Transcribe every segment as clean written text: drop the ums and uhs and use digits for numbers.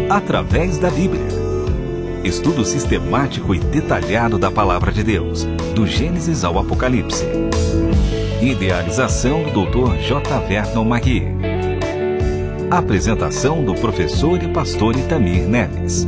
através da Bíblia. Estudo sistemático e detalhado da Palavra de Deus, do Gênesis ao Apocalipse. Idealização do Dr. J. Vernon Magui. Apresentação do professor e pastor Itamir Neves.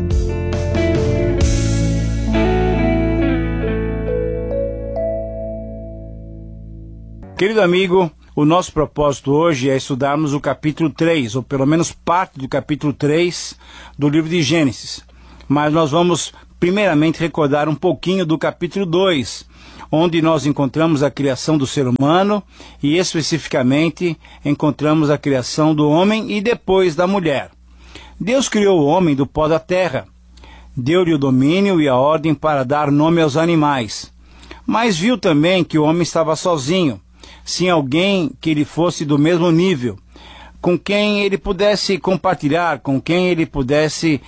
Querido amigo, o nosso propósito hoje é estudarmos o capítulo 3, ou pelo menos parte do capítulo 3 do livro de Gênesis. Mas nós vamos primeiramente recordar um pouquinho do capítulo 2, onde nós encontramos a criação do ser humano e especificamente encontramos a criação do homem e depois da mulher. Deus criou o homem do pó da terra, deu-lhe o domínio e a ordem para dar nome aos animais, mas viu também que o homem estava sozinho, sem alguém que ele fosse do mesmo nível, com quem ele pudesse compartilhar, com quem ele pudesse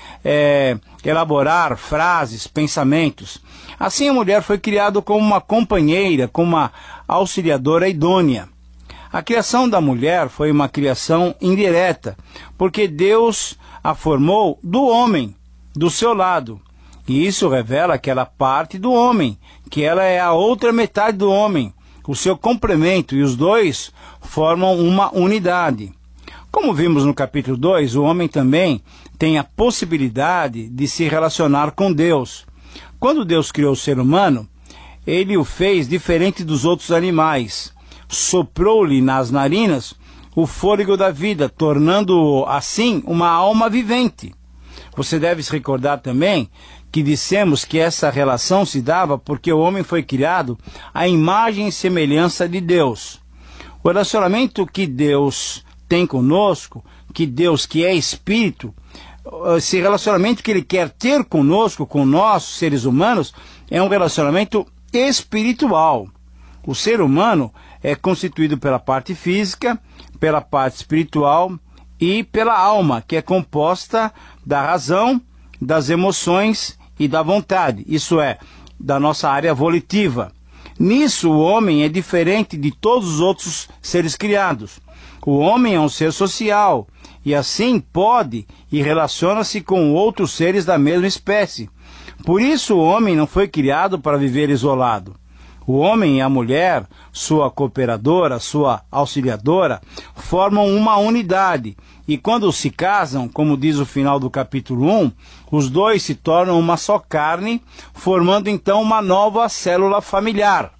elaborar frases, pensamentos. Assim a mulher foi criada como uma companheira, como uma auxiliadora idônea. A criação da mulher foi uma criação indireta, porque Deus a formou do homem, do seu lado. E isso revela que ela parte do homem, que ela é a outra metade do homem, o seu complemento, e os dois formam uma unidade. Como vimos no capítulo 2, o homem também tem a possibilidade de se relacionar com Deus. Quando Deus criou o ser humano, ele o fez diferente dos outros animais. Soprou-lhe nas narinas o fôlego da vida, tornando-o assim uma alma vivente. Você deve se recordar também que dissemos que essa relação se dava porque o homem foi criado à imagem e semelhança de Deus. O relacionamento que Deus tem conosco, que Deus, que é Espírito, esse relacionamento que Ele quer ter conosco, com nós, seres humanos, é um relacionamento espiritual. O ser humano é constituído pela parte física, pela parte espiritual e pela alma, que é composta da razão, das emoções e da vontade, isso é, da nossa área volitiva. Nisso o homem é diferente de todos os outros seres criados. O homem é um ser social e assim pode e relaciona-se com outros seres da mesma espécie. Por isso o homem não foi criado para viver isolado. O homem e a mulher, sua cooperadora, sua auxiliadora, formam uma unidade. E quando se casam, como diz o final do capítulo 1, os dois se tornam uma só carne, formando então uma nova célula familiar.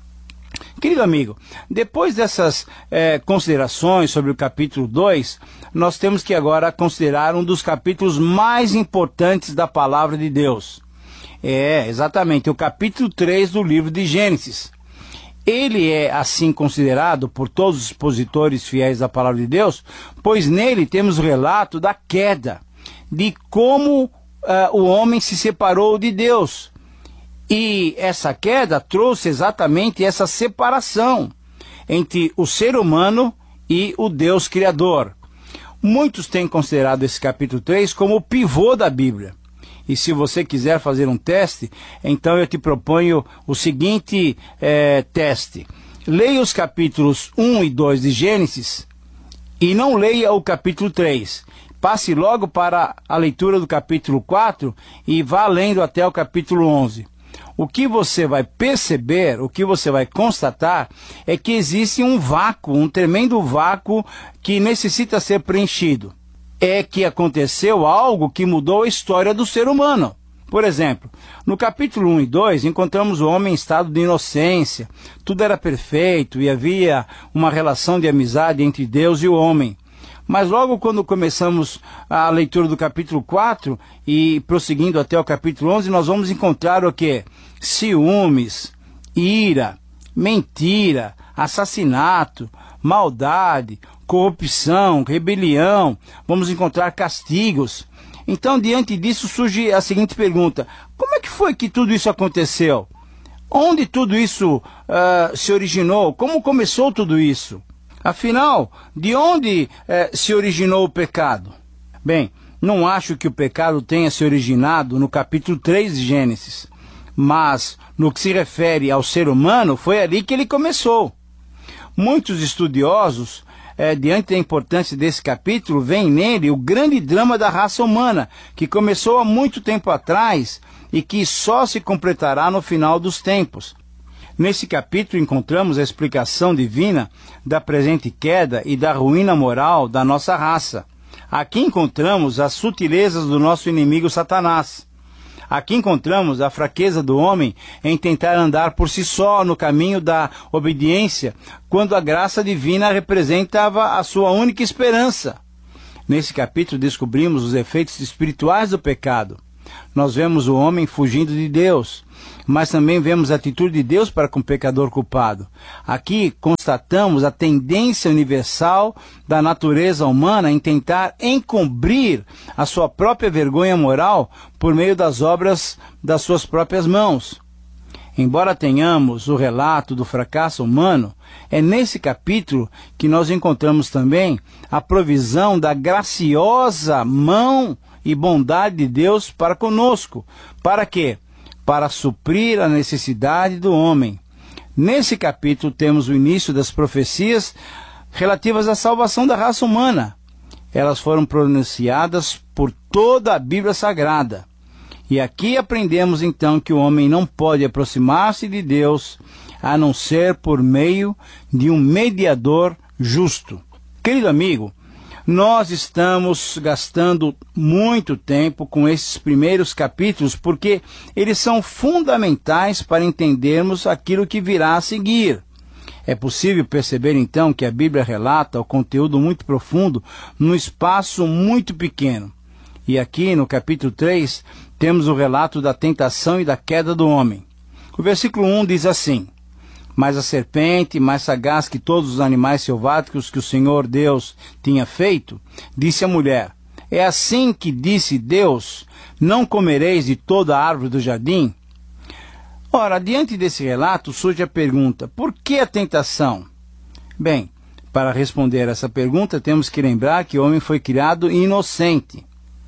Querido amigo, depois dessas considerações sobre o capítulo 2, nós temos que agora considerar um dos capítulos mais importantes da palavra de Deus. Exatamente, o capítulo 3 do livro de Gênesis. Ele é assim considerado por todos os expositores fiéis da palavra de Deus, pois nele temos o relato da queda, de como o homem se separou de Deus. E essa queda trouxe exatamente essa separação entre o ser humano e o Deus Criador. Muitos têm considerado esse capítulo 3 como o pivô da Bíblia. E se você quiser fazer um teste, então eu te proponho o seguinte teste. Leia os capítulos 1 e 2 de Gênesis e não leia o capítulo 3. Passe logo para a leitura do capítulo 4 e vá lendo até o capítulo 11. O que você vai perceber, o que você vai constatar, é que existe um vácuo, um tremendo vácuo que necessita ser preenchido. É que aconteceu algo que mudou a história do ser humano. Por exemplo, no capítulo 1 e 2, encontramos o homem em estado de inocência. Tudo era perfeito e havia uma relação de amizade entre Deus e o homem. Mas logo quando começamos a leitura do capítulo 4 e prosseguindo até o capítulo 11, nós vamos encontrar o quê? Ciúmes, ira, mentira, assassinato, maldade, corrupção, rebelião. Vamos encontrar castigos. Então, diante disso, surge a seguinte pergunta: como é que foi que tudo isso aconteceu? Onde tudo isso se originou? Como começou tudo isso? Afinal, de onde se originou o pecado? Bem, não acho que o pecado tenha se originado no capítulo 3 de Gênesis, mas no que se refere ao ser humano, foi ali que ele começou. Muitos estudiosos diante da importância desse capítulo, vem nele o grande drama da raça humana, que começou há muito tempo atrás e que só se completará no final dos tempos. Nesse capítulo encontramos a explicação divina da presente queda e da ruína moral da nossa raça. Aqui encontramos as sutilezas do nosso inimigo Satanás. Aqui encontramos a fraqueza do homem em tentar andar por si só no caminho da obediência, quando a graça divina representava a sua única esperança. Nesse capítulo descobrimos os efeitos espirituais do pecado. Nós vemos o homem fugindo de Deus, mas também vemos a atitude de Deus para com o pecador culpado. Aqui constatamos a tendência universal da natureza humana em tentar encobrir a sua própria vergonha moral por meio das obras das suas próprias mãos. Embora tenhamos o relato do fracasso humano, é nesse capítulo que nós encontramos também a provisão da graciosa mão e bondade de Deus para conosco. Para quê? Para suprir a necessidade do homem. Nesse capítulo temos o início das profecias relativas à salvação da raça humana. Elas foram pronunciadas por toda a Bíblia Sagrada. E aqui aprendemos então que o homem não pode aproximar-se de Deus a não ser por meio de um mediador justo. Querido amigo, nós estamos gastando muito tempo com esses primeiros capítulos porque eles são fundamentais para entendermos aquilo que virá a seguir. É possível perceber então que a Bíblia relata o conteúdo muito profundo num espaço muito pequeno. E aqui no capítulo 3 temos o relato da tentação e da queda do homem. O versículo 1 diz assim: Mas a serpente, mais sagaz que todos os animais selváticos que o Senhor Deus tinha feito, disse à mulher: É assim que disse Deus, não comereis de toda a árvore do jardim? Ora, diante desse relato surge a pergunta: por que a tentação? Bem, para responder essa pergunta temos que lembrar que o homem foi criado inocente.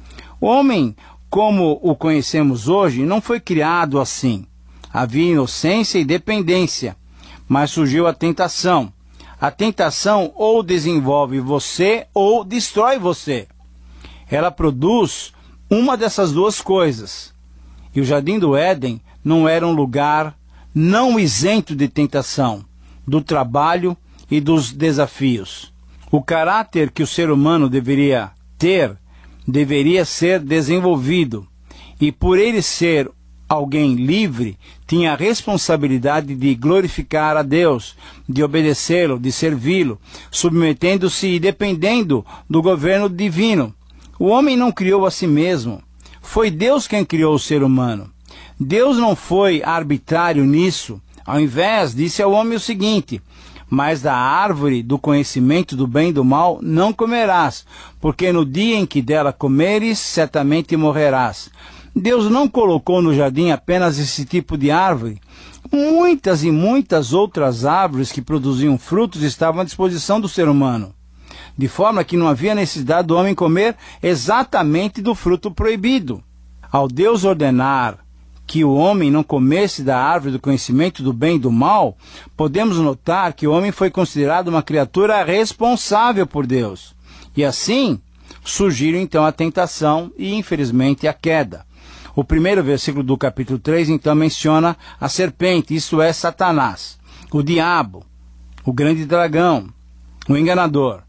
O homem, como o conhecemos hoje, não foi criado assim. Havia inocência e dependência. Mas surgiu a tentação. A tentação ou desenvolve você ou destrói você. Ela produz uma dessas duas coisas. E o Jardim do Éden não era um lugar não isento de tentação, do trabalho e dos desafios. O caráter que o ser humano deveria ter deveria ser desenvolvido. E por ele ser alguém livre, tinha a responsabilidade de glorificar a Deus, de obedecê-lo, de servi-lo, submetendo-se e dependendo do governo divino. O homem não criou a si mesmo. Foi Deus quem criou o ser humano. Deus não foi arbitrário nisso. Ao invés, disse ao homem o seguinte: Mas da árvore do conhecimento do bem e do mal não comerás, porque no dia em que dela comeres, certamente morrerás. Deus não colocou no jardim apenas esse tipo de árvore. Muitas e muitas outras árvores que produziam frutos estavam à disposição do ser humano, de forma que não havia necessidade do homem comer exatamente do fruto proibido. Ao Deus ordenar que o homem não comesse da árvore do conhecimento do bem e do mal, podemos notar que o homem foi considerado uma criatura responsável por Deus. E assim surgiram então a tentação e, infelizmente, a queda. O primeiro versículo do capítulo 3, então, menciona a serpente, isto é, Satanás, o diabo, o grande dragão, o enganador.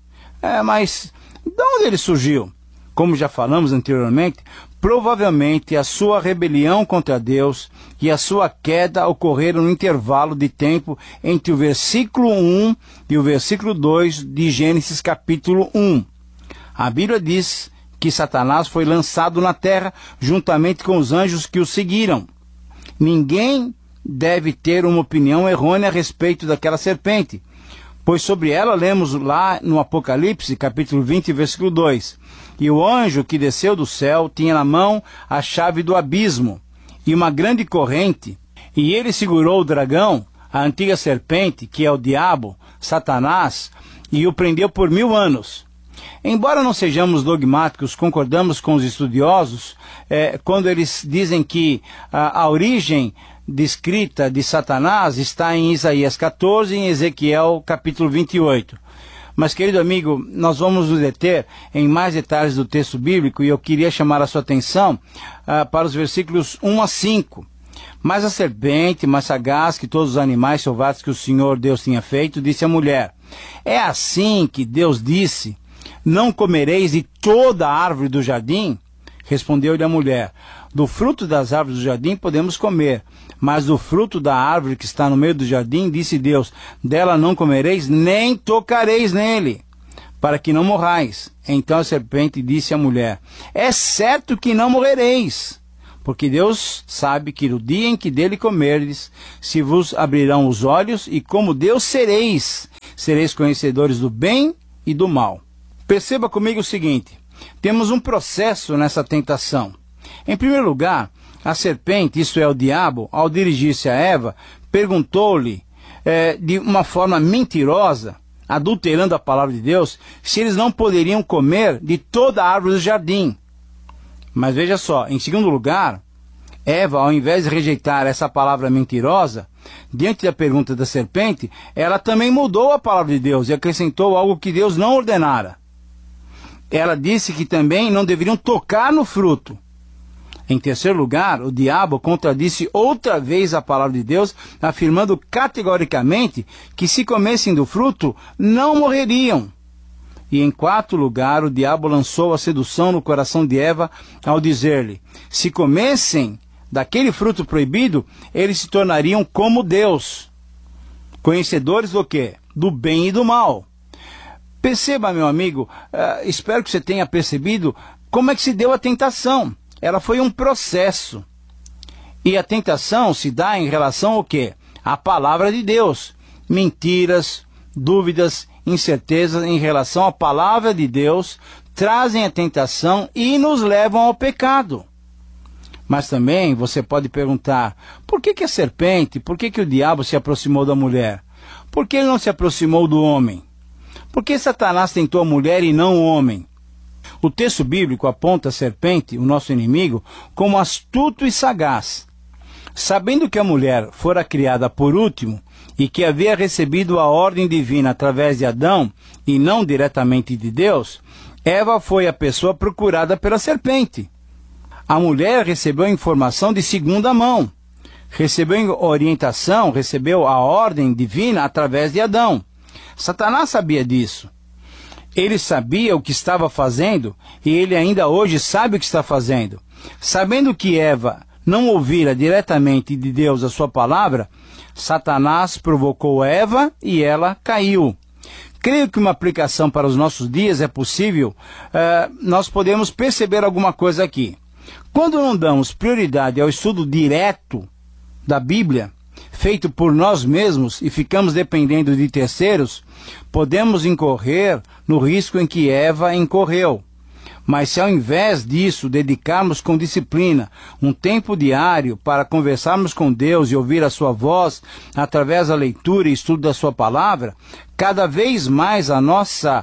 Mas de onde ele surgiu? Como já falamos anteriormente, provavelmente a sua rebelião contra Deus e a sua queda ocorreram no intervalo de tempo entre o versículo 1 e o versículo 2 de Gênesis capítulo 1. A Bíblia diz que Satanás foi lançado na terra juntamente com os anjos que o seguiram. Ninguém deve ter uma opinião errônea a respeito daquela serpente, pois sobre ela lemos lá no Apocalipse, capítulo 20, versículo 2. E o anjo que desceu do céu tinha na mão a chave do abismo e uma grande corrente, e ele segurou o dragão, a antiga serpente, que é o diabo, Satanás, e o prendeu por 1000 anos. Embora não sejamos dogmáticos, concordamos com os estudiosos quando eles dizem que a origem descrita de Satanás está em Isaías 14 e em Ezequiel capítulo 28. Mas, querido amigo, nós vamos nos deter em mais detalhes do texto bíblico e eu queria chamar a sua atenção para os versículos 1 a 5. Mas a serpente, mais sagaz que todos os animais selvagens que o Senhor Deus tinha feito, disse à mulher: é assim que Deus disse, não comereis de toda a árvore do jardim? Respondeu-lhe a mulher: do fruto das árvores do jardim podemos comer, mas do fruto da árvore que está no meio do jardim, disse Deus, dela não comereis, nem tocareis nele, para que não morrais. Então a serpente disse à mulher: é certo que não morrereis, porque Deus sabe que no dia em que dele comerdes, se vos abrirão os olhos, e como Deus sereis conhecedores do bem e do mal. Perceba comigo o seguinte: temos um processo nessa tentação. Em primeiro lugar, a serpente, isto é, o diabo, ao dirigir-se a Eva, perguntou-lhe de uma forma mentirosa, adulterando a palavra de Deus, se eles não poderiam comer de toda a árvore do jardim. Mas veja só, em segundo lugar, Eva, ao invés de rejeitar essa palavra mentirosa, diante da pergunta da serpente, ela também mudou a palavra de Deus e acrescentou algo que Deus não ordenara. Ela disse que também não deveriam tocar no fruto. Em terceiro lugar, o diabo contradisse outra vez a palavra de Deus, afirmando categoricamente que se comessem do fruto, não morreriam. E em quarto lugar, o diabo lançou a sedução no coração de Eva ao dizer-lhe: se comessem daquele fruto proibido, eles se tornariam como Deus, conhecedores do quê? Do bem e do mal. Perceba, meu amigo, espero que você tenha percebido como é que se deu a tentação. Ela foi um processo. E a tentação se dá em relação ao quê? À palavra de Deus. Mentiras, dúvidas, incertezas em relação à palavra de Deus trazem a tentação e nos levam ao pecado. Mas também você pode perguntar: por que a serpente, por que o diabo se aproximou da mulher? Por que ele não se aproximou do homem? Por que Satanás tentou a mulher e não o homem? O texto bíblico aponta a serpente, o nosso inimigo, como astuto e sagaz. Sabendo que a mulher fora criada por último e que havia recebido a ordem divina através de Adão e não diretamente de Deus, Eva foi a pessoa procurada pela serpente. A mulher recebeu a informação de segunda mão, recebeu orientação, recebeu a ordem divina através de Adão. Satanás sabia disso. Ele sabia o que estava fazendo e ele ainda hoje sabe o que está fazendo. Sabendo que Eva não ouvira diretamente de Deus a sua palavra, Satanás provocou Eva e ela caiu. Creio que uma aplicação para os nossos dias é possível. Nós podemos perceber alguma coisa aqui. Quando não damos prioridade ao estudo direto da Bíblia, feito por nós mesmos e ficamos dependendo de terceiros, podemos incorrer no risco em que Eva incorreu. Mas se ao invés disso dedicarmos com disciplina um tempo diário para conversarmos com Deus e ouvir a sua voz através da leitura e estudo da sua palavra, cada vez mais a nossa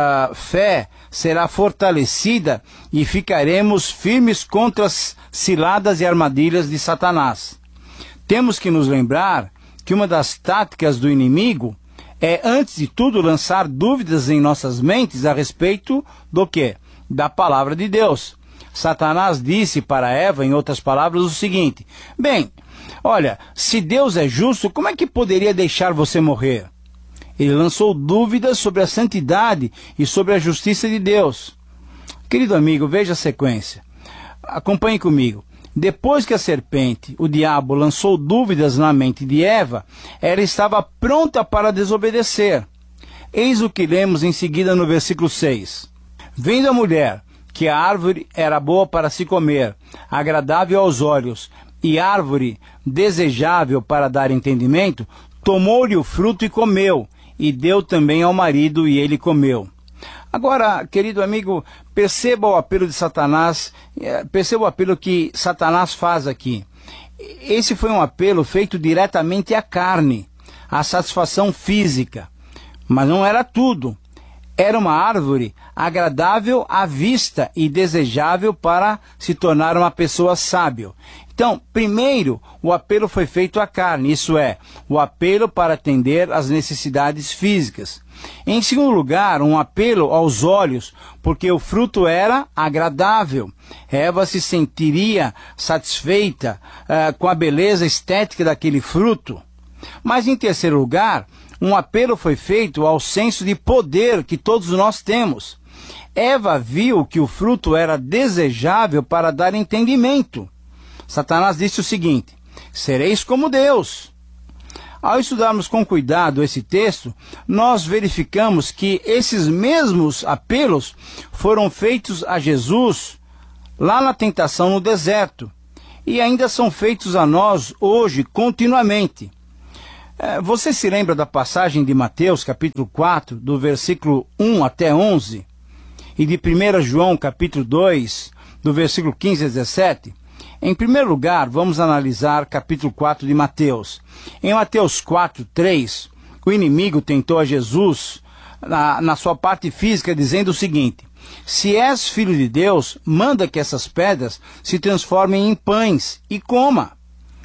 fé será fortalecida e ficaremos firmes contra as ciladas e armadilhas de Satanás. Temos que nos lembrar que uma das táticas do inimigo é, antes de tudo, lançar dúvidas em nossas mentes a respeito do quê? Da palavra de Deus. Satanás disse para Eva, em outras palavras, o seguinte: bem, olha, se Deus é justo, como é que poderia deixar você morrer? Ele lançou dúvidas sobre a santidade e sobre a justiça de Deus. Querido amigo, veja a sequência. Acompanhe comigo. Depois que a serpente, o diabo, lançou dúvidas na mente de Eva, ela estava pronta para desobedecer. Eis o que lemos em seguida no versículo 6. Vendo a mulher que a árvore era boa para se comer, agradável aos olhos, e árvore desejável para dar entendimento, tomou-lhe o fruto e comeu, e deu também ao marido, e ele comeu. Agora, querido amigo, perceba o apelo de Satanás, perceba o apelo que Satanás faz aqui. Esse foi um apelo feito diretamente à carne, à satisfação física. Mas não era tudo. Era uma árvore agradável à vista e desejável para se tornar uma pessoa sábia. Então, primeiro, o apelo foi feito à carne, isso é, o apelo para atender às necessidades físicas. Em segundo lugar, um apelo aos olhos, porque o fruto era agradável. Eva se sentiria satisfeita com a beleza estética daquele fruto. Mas, em terceiro lugar, um apelo foi feito ao senso de poder que todos nós temos. Eva viu que o fruto era desejável para dar entendimento. Satanás disse o seguinte: sereis como Deus. Ao estudarmos com cuidado esse texto, nós verificamos que esses mesmos apelos foram feitos a Jesus lá na tentação no deserto e ainda são feitos a nós hoje continuamente. Você se lembra da passagem de Mateus, capítulo 4, do versículo 1 até 11, e de 1 João, capítulo 2, do versículo 15 a 17? Em primeiro lugar, vamos analisar capítulo 4 de Mateus. Em Mateus 4, 3, o inimigo tentou a Jesus na sua parte física, dizendo o seguinte: se és filho de Deus, manda que essas pedras se transformem em pães e coma.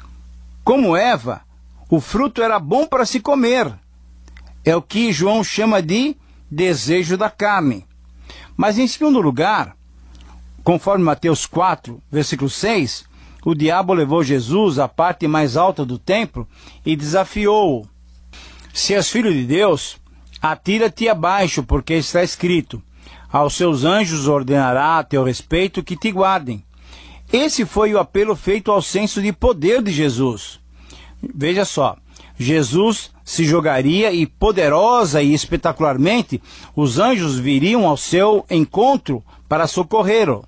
Como Eva, o fruto era bom para se comer. É o que João chama de desejo da carne. Mas em segundo lugar, conforme Mateus 4, versículo 6, o diabo levou Jesus à parte mais alta do templo e desafiou-o. Se és filho de Deus, atira-te abaixo, porque está escrito: aos seus anjos ordenará a teu respeito que te guardem. Esse foi o apelo feito ao senso de poder de Jesus. Veja só, Jesus se jogaria e poderosa e espetacularmente os anjos viriam ao seu encontro para socorrê-lo.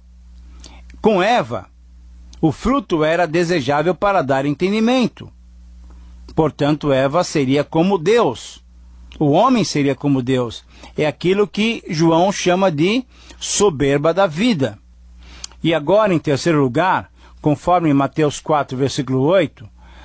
Com Eva, o fruto era desejável para dar entendimento. Portanto, Eva seria como Deus. O homem seria como Deus. É aquilo que João chama de soberba da vida. E agora, em terceiro lugar, conforme Mateus 4, versículo 8,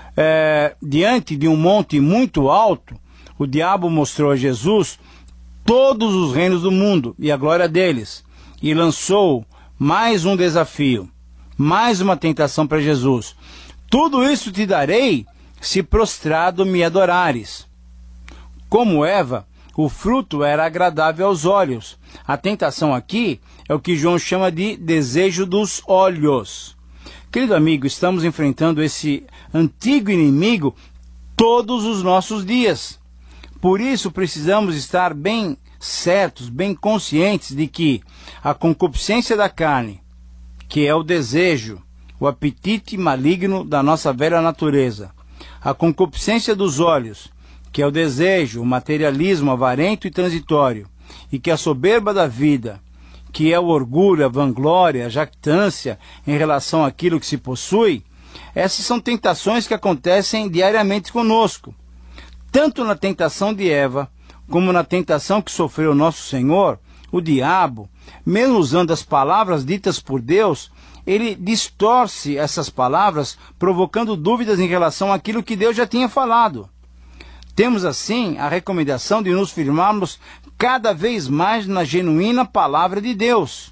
diante de um monte muito alto, o diabo mostrou a Jesus todos os reinos do mundo e a glória deles, e lançou mais um desafio, mais uma tentação para Jesus. Tudo isso te darei se prostrado me adorares. Como Eva, o fruto era agradável aos olhos. A tentação aqui é o que João chama de desejo dos olhos. Querido amigo, estamos enfrentando esse antigo inimigo todos os nossos dias. Por isso precisamos estar bem certos, bem conscientes de que a concupiscência da carne, que é o desejo, o apetite maligno da nossa velha natureza, a concupiscência dos olhos, que é o desejo, o materialismo avarento e transitório, e que a soberba da vida, que é o orgulho, a vanglória, a jactância em relação àquilo que se possui, essas são tentações que acontecem diariamente conosco. Tanto na tentação de Eva, como na tentação que sofreu nosso Senhor, o diabo, mesmo usando as palavras ditas por Deus, ele distorce essas palavras, provocando dúvidas em relação àquilo que Deus já tinha falado. Temos, assim, a recomendação de nos firmarmos cada vez mais na genuína palavra de Deus.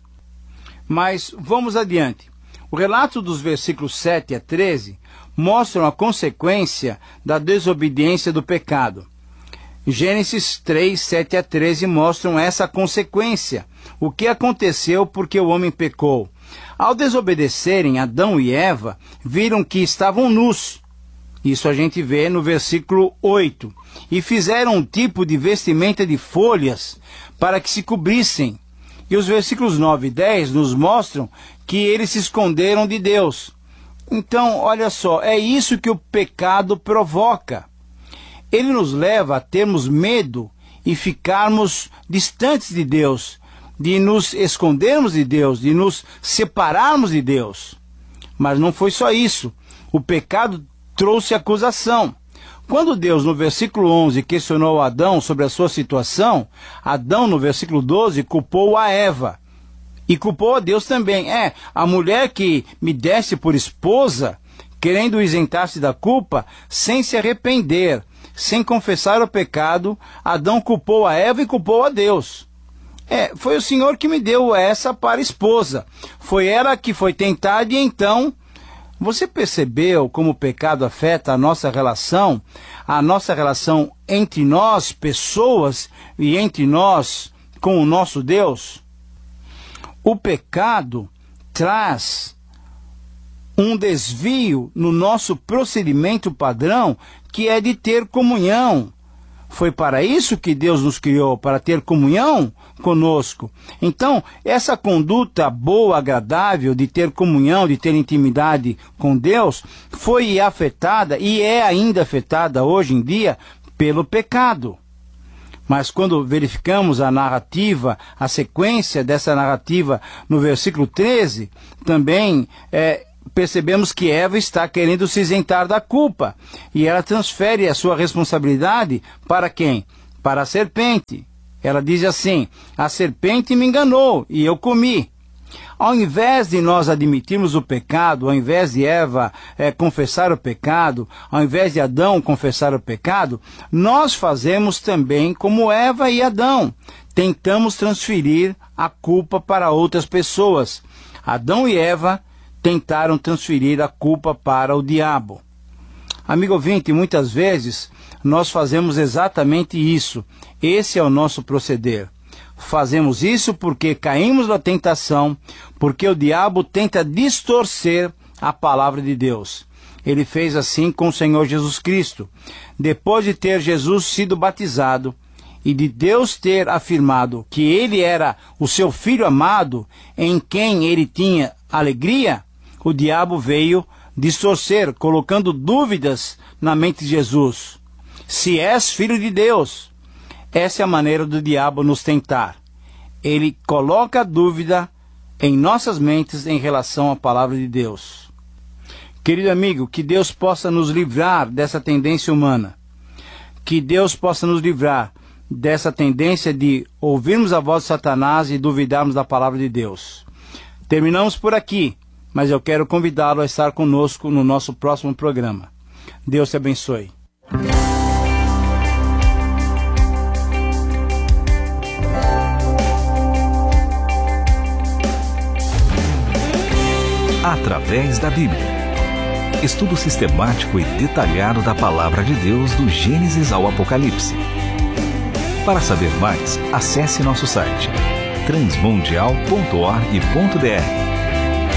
Mas vamos adiante. O relato dos versículos 7 a 13 mostram a consequência da desobediência do pecado. Gênesis 3, 7 a 13 mostram essa consequência. O que aconteceu porque o homem pecou? Ao desobedecerem, Adão e Eva viram que estavam nus. Isso a gente vê no versículo 8. E fizeram um tipo de vestimenta de folhas para que se cobrissem. E os versículos 9 e 10 nos mostram que eles se esconderam de Deus. Então, olha só, é isso que o pecado provoca. Ele nos leva a termos medo e ficarmos distantes de Deus, de nos escondermos de Deus, de nos separarmos de Deus. Mas não foi só isso. O pecado trouxe acusação. Quando Deus, no versículo 11, questionou Adão sobre a sua situação, Adão, no versículo 12, culpou a Eva. E culpou a Deus também. A mulher que me desse por esposa, querendo isentar-se da culpa, sem se arrepender, sem confessar o pecado, Adão culpou a Eva e culpou a Deus. Foi o Senhor que me deu essa para esposa. Foi ela que foi tentada e então Você percebeu como o pecado afeta a nossa relação entre nós, pessoas, e entre nós com o nosso Deus? O pecado traz um desvio no nosso procedimento padrão, que é de ter comunhão. Foi para isso que Deus nos criou, para ter comunhão conosco. Então, essa conduta boa, agradável, de ter comunhão, de ter intimidade com Deus, foi afetada e é ainda afetada hoje em dia pelo pecado. Mas quando verificamos a narrativa, a sequência dessa narrativa no versículo 13, também percebemos que Eva está querendo se isentar da culpa. E ela transfere a sua responsabilidade para quem? Para a serpente. Ela diz assim: a serpente me enganou e eu comi. Ao invés de nós admitirmos o pecado, ao invés de Eva confessar o pecado, ao invés de Adão confessar o pecado, nós fazemos também como Eva e Adão. Tentamos transferir a culpa para outras pessoas. Adão e Eva tentaram transferir a culpa para o diabo. Amigo ouvinte, muitas vezes nós fazemos exatamente isso. Esse é o nosso proceder. Fazemos isso porque caímos na tentação, porque o diabo tenta distorcer a palavra de Deus. Ele fez assim com o Senhor Jesus Cristo. Depois de ter Jesus sido batizado e de Deus ter afirmado que ele era o seu filho amado, em quem ele tinha alegria, o diabo veio distorcer, colocando dúvidas na mente de Jesus. Se és filho de Deus, essa é a maneira do diabo nos tentar. Ele coloca a dúvida em nossas mentes em relação à palavra de Deus. Querido amigo, que Deus possa nos livrar dessa tendência humana. Que Deus possa nos livrar dessa tendência de ouvirmos a voz de Satanás e duvidarmos da palavra de Deus. Terminamos por aqui, mas eu quero convidá-lo a estar conosco no nosso próximo programa. Deus te abençoe. Através da Bíblia. Estudo sistemático e detalhado da Palavra de Deus do Gênesis ao Apocalipse. Para saber mais, acesse nosso site transmundial.org.br.